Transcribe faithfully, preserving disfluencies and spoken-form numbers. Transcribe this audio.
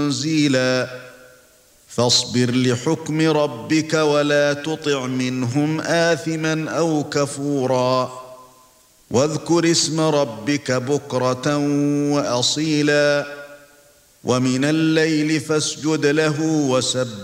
تنزيلا فاصبر لحكم ربك ولا تطع منهم آثما أو كفورا واذكر اسم ربك بكرة وأصيلا ومن الليل فاسجد له وسبح